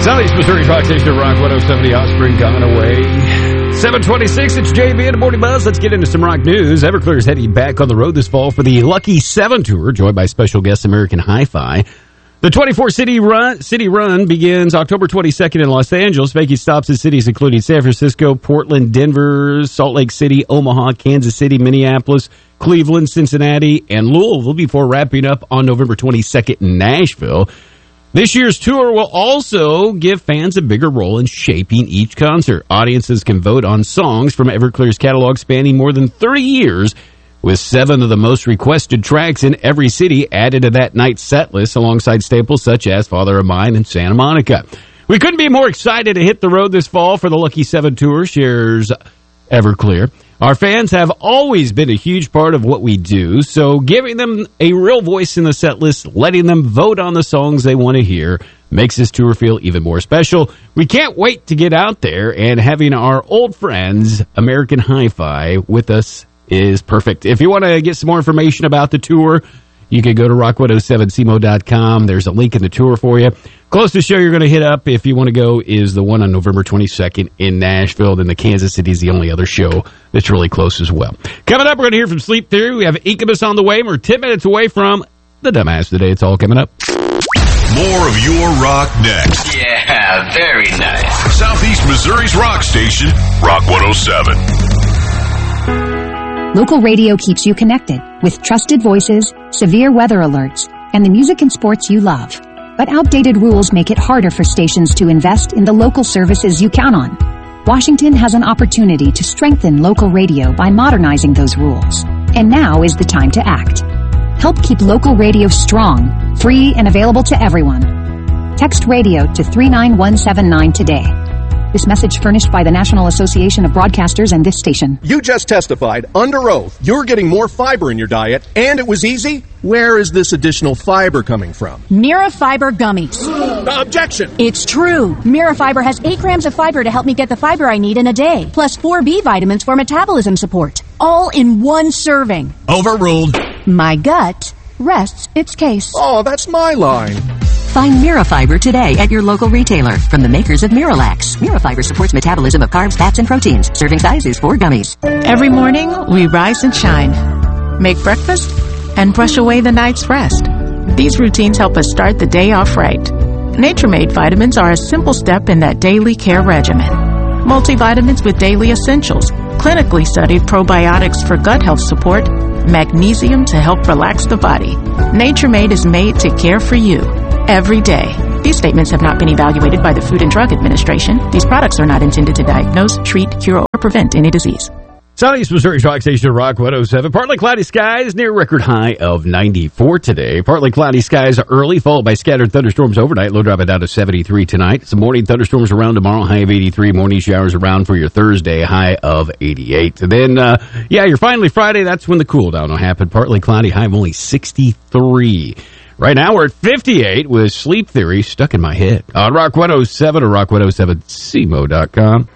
Southeast Missouri's Rock Station, Rock 107, Offspring Gone Away. 726, it's JB and the Morning Buzz. Let's get into some rock news. Everclear is heading back on the road this fall for the Lucky 7 Tour, joined by special guest American Hi-Fi. The 24-city run begins October 22nd in Los Angeles, making stops in cities including San Francisco, Portland, Denver, Salt Lake City, Omaha, Kansas City, Minneapolis, Cleveland, Cincinnati, and Louisville before wrapping up on November 22nd in Nashville. This year's tour will also give fans a bigger role in shaping each concert. Audiences can vote on songs from Everclear's catalog spanning more than 30 years, with 7 of the most requested tracks in every city added to that night's set list alongside staples such as Father of Mine and Santa Monica. We couldn't be more excited to hit the road this fall for the Lucky 7 Tour, shares Everclear. Our fans have always been a huge part of what we do, so giving them a real voice in the set list, letting them vote on the songs they want to hear, makes this tour feel even more special. We can't wait to get out there, and having our old friends, American Hi-Fi, with us is perfect. If you want to get some more information about the tour, you can go to rock107cmo.com. There's a link in the tour for you. Closest show you're going to hit up if you want to go is the one on November 22nd in Nashville. Then the Kansas City is the only other show that's really close as well. Coming up, we're going to hear from Sleep Theory. We have Incubus on the way. We're 10 minutes away from the Dumbass Today. It's all coming up. More of your rock next. Yeah, very nice. Southeast Missouri's rock station, Rock 107. Local radio keeps you connected with trusted voices, severe weather alerts, and the music and sports you love. But outdated rules make it harder for stations to invest in the local services you count on. Washington has an opportunity to strengthen local radio by modernizing those rules. And now is the time to act. Help keep local radio strong, free, and available to everyone. Text radio to 39179 today. This message furnished by the National Association of Broadcasters and this station. You just testified under oath you're getting more fiber in your diet, and it was easy? Where is this additional fiber coming from? Mirafiber gummies. Objection! It's true. Mirafiber has 8 grams of fiber to help me get the fiber I need in a day, plus 4 B vitamins for metabolism support. All in one serving. Overruled. My gut rests its case. Oh, that's my line. Find Mirafiber today at your local retailer from the makers of Miralax. Mirafiber supports metabolism of carbs, fats, and proteins. Serving size is 4 gummies. Every morning, we rise and shine, make breakfast, and brush away the night's rest. These routines help us start the day off right. Nature-Made vitamins are a simple step in that daily care regimen. Multivitamins with daily essentials, clinically studied probiotics for gut health support, magnesium to help relax the body. Nature-Made is made to care for you every day. These statements have not been evaluated by the Food and Drug Administration. These products are not intended to diagnose, treat, cure, or prevent any disease. Southeast Missouri's Rock Station, Rock 107. Partly cloudy skies near record high of 94 today. Partly cloudy skies early, followed by scattered thunderstorms overnight. Low dropping down to 73 tonight. Some morning thunderstorms around tomorrow, high of 83. Morning showers around for your Thursday, high of 88. And then, your finally Friday, that's when the cool down will happen. Partly cloudy, high of only 63. Right now, we're at 58 with Sleep Theory stuck in my head on Rock 107 or rock107cmo.com.